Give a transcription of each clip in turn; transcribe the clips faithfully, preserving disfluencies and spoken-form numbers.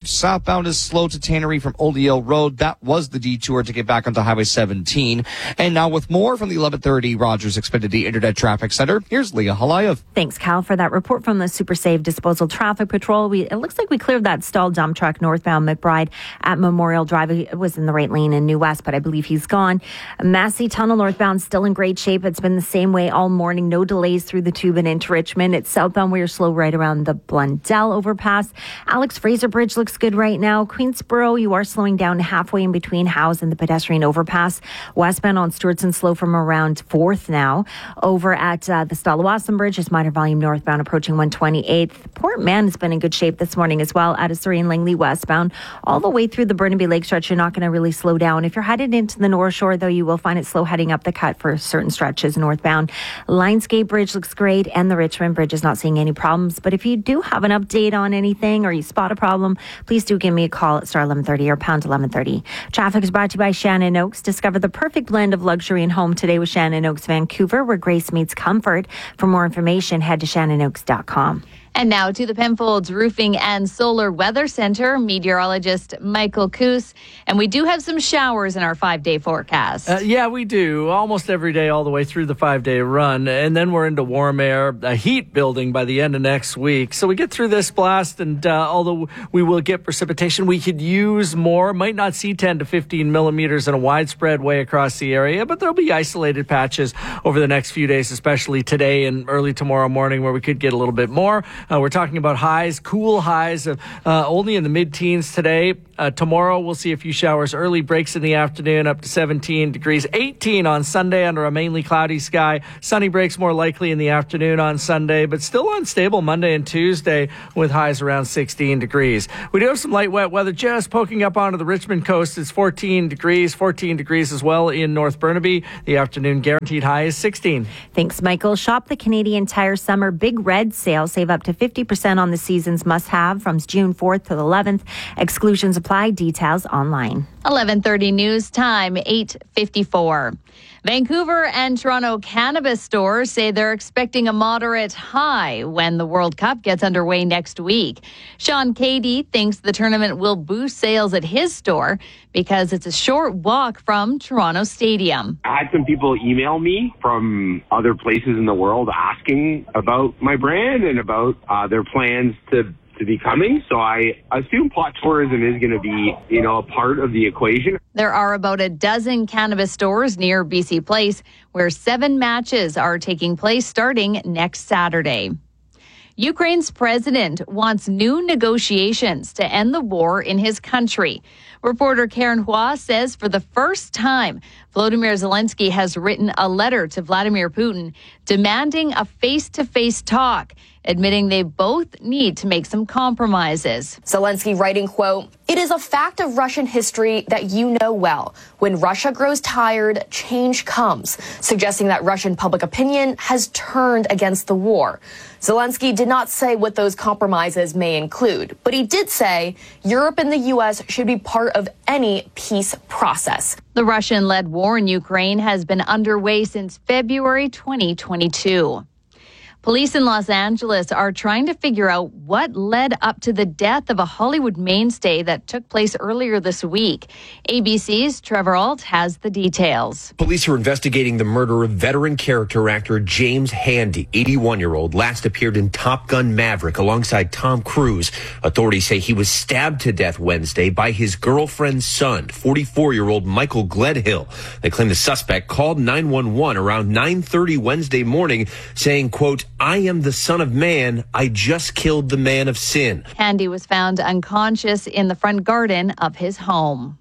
Southbound is slow to Tannery from Old Yale Road. That was the detour to get back onto Highway seventeen. And now with more from the eleven thirty Rogers Xfinity Internet Traffic Center, here's Leah Halayev. Thanks, Cal, for that report from the Super Save Disposal Traffic Patrol. We, it looks like we cleared that stalled dump truck northbound McBride at Memorial Drive. It was in the right lane in New West, but I believe he's gone. Massey Tunnel northbound still in great shape. It's been the same way all morning. No delays through the tube and into Richmond. It's southbound where you're slow right around the Blundell overpass. Alex Fraser Bridge looks good right now. Queensboro, you are slowing down halfway in between Howes and the pedestrian overpass. Westbound on Stewartson slow from around fourth now. Over at uh, the Stallawasam Bridge is minor volume northbound approaching one twenty-eighth. Port Mann has been in good shape this morning as well. Out of Surrey and Langley westbound. All the way through the Burnaby Lake stretch, you're not going to really slow down. If you're headed into the North Shore, though, you will find it slow heading up the cut for certain stretches northbound. Lionsgate Bridge looks great, and the Richmond Bridge is not seeing any problems. But if you do have an update on anything or you spot a problem, please do give me a call at star eleven thirty or pound eleven thirty. Traffic is brought to you by Shannon Oaks. Discover the perfect blend of luxury and home today with Shannon Oaks Vancouver, where grace meets comfort. For more information, head to shannon oaks dot com. And now to the Penfolds Roofing and Solar Weather Center, meteorologist Michael Koos. And we do have some showers in our five-day forecast. Uh, yeah, we do. Almost every day all the way through the five-day run. And then we're into warm air, a heat building by the end of next week. So we get through this blast, and uh, although we will get precipitation, we could use more. Might not see ten to fifteen millimeters in a widespread way across the area, but there'll be isolated patches over the next few days, especially today and early tomorrow morning, where we could get a little bit more. Uh, we're talking about highs, cool highs of uh, only in the mid-teens today. Uh, tomorrow, we'll see a few showers. Early breaks in the afternoon, up to seventeen degrees. eighteen on Sunday under a mainly cloudy sky. Sunny breaks more likely in the afternoon on Sunday, but still unstable Monday and Tuesday with highs around sixteen degrees. We do have some light, wet weather just poking up onto the Richmond coast. It's fourteen degrees, fourteen degrees as well in North Burnaby. The afternoon guaranteed high is sixteen. Thanks, Michael. Shop the Canadian Tire Summer Big Red Sale. Save up to fifty percent on the season's must-have from June fourth to the eleventh. Exclusions apply. Details online. eleven thirty news time, eight fifty-four. Vancouver and Toronto cannabis stores say they're expecting a moderate high when the World Cup gets underway next week. Sean Cady thinks the tournament will boost sales at his store because it's a short walk from Toronto Stadium. I had some people email me from other places in the world asking about my brand and about uh, their plans to to be coming. So I assume pot tourism is going to be, you know, a part of the equation. There are about a dozen cannabis stores near B C Place where seven matches are taking place starting next Saturday. Ukraine's president wants new negotiations to end the war in his country. Reporter Karen Hua says for the first time, Volodymyr Zelensky has written a letter to Vladimir Putin demanding a face-to-face talk, admitting they both need to make some compromises. Zelensky writing, quote, "It is a fact of Russian history that you know well. When Russia grows tired, change comes," suggesting that Russian public opinion has turned against the war. Zelensky did not say what those compromises may include, but he did say Europe and the U S should be part of any peace process. The Russian-led war in Ukraine has been underway since February twenty twenty-two. Police in Los Angeles are trying to figure out what led up to the death of a Hollywood mainstay that took place earlier this week. A B C's Trevor Alt has the details. Police are investigating the murder of veteran character actor James Handy, eighty-one-year-old, last appeared in Top Gun Maverick alongside Tom Cruise. Authorities say he was stabbed to death Wednesday by his girlfriend's son, forty-four-year-old Michael Gledhill. They claim the suspect called nine one one around nine thirty Wednesday morning saying, quote, "I am the Son of Man. I just killed the man of sin." Handy was found unconscious in the front garden of his home.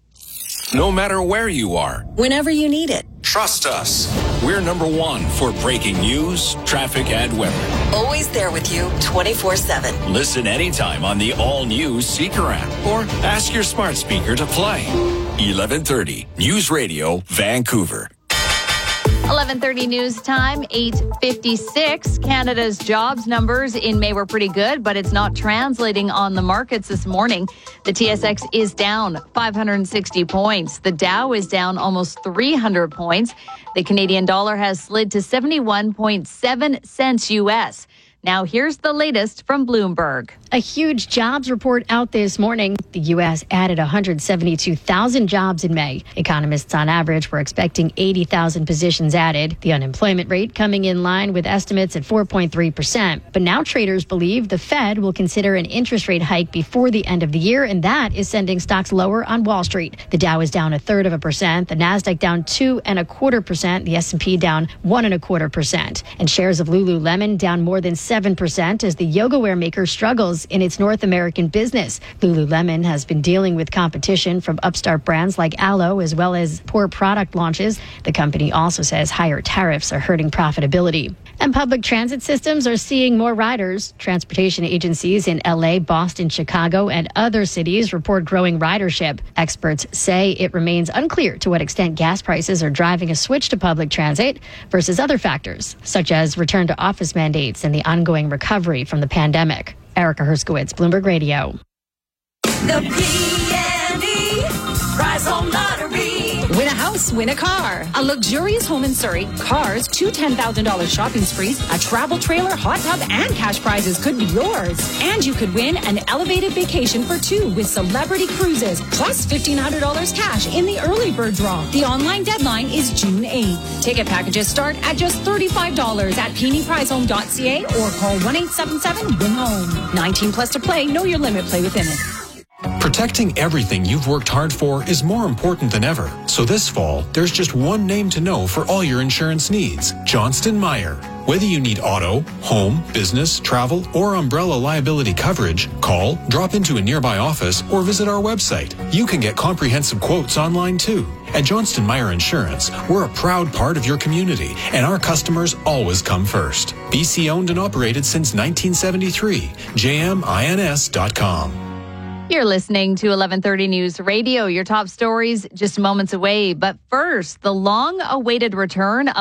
No matter where you are, whenever you need it, trust us. We're number one for breaking news, traffic, and weather. Always there with you twenty-four seven. Listen anytime on the all-new Seeker app or ask your smart speaker to play. eleven thirty News Radio, Vancouver. eleven thirty news time, eight fifty-six. Canada's jobs numbers in May were pretty good, but it's not translating on the markets this morning. The T S X is down five hundred sixty points. The Dow is down almost three hundred points. The Canadian dollar has slid to seventy-one point seven cents U S. Now here's the latest from Bloomberg. A huge jobs report out this morning. The U S added one hundred seventy-two thousand jobs in May. Economists on average were expecting eighty thousand positions added. The unemployment rate coming in line with estimates at four point three percent. But now traders believe the Fed will consider an interest rate hike before the end of the year, and that is sending stocks lower on Wall Street. The Dow is down a third of a percent, the Nasdaq down two and a quarter percent, the S and P down one and a quarter percent. And shares of Lululemon down more than seven percent as the yoga wear maker struggles in its North American business. Lululemon has been dealing with competition from upstart brands like Alo, as well as poor product launches. The company also says higher tariffs are hurting profitability. And public transit systems are seeing more riders. Transportation agencies in L A, Boston, Chicago, and other cities report growing ridership. Experts say it remains unclear to what extent gas prices are driving a switch to public transit versus other factors, such as return to office mandates and the ongoing recovery from the pandemic. Erica Herskowitz, Bloomberg Radio. The P and E Prize Home Lottery. Win a house, win a car. A luxurious home in Surrey, cars, two ten thousand dollars shopping sprees, a travel trailer, hot tub, and cash prizes could be yours. And you could win an elevated vacation for two with Celebrity Cruises, plus fifteen hundred dollars cash in the early bird draw. The online deadline is June eighth. Ticket packages start at just thirty-five dollars at peony prize home dot c a or call one eight seven seven win home. nineteen plus to play. Know your limit. Play within it. Protecting everything you've worked hard for is more important than ever. So this fall, there's just one name to know for all your insurance needs: Johnston Meyer. Whether you need auto, home, business, travel, or umbrella liability coverage, call, drop into a nearby office, or visit our website. You can get comprehensive quotes online too. At Johnston Meyer Insurance, we're a proud part of your community, and our customers always come first. B C owned and operated since nineteen seventy-three. J M I N S dot com. You're listening to eleven thirty News Radio. Your top stories just moments away. But first, the long-awaited return of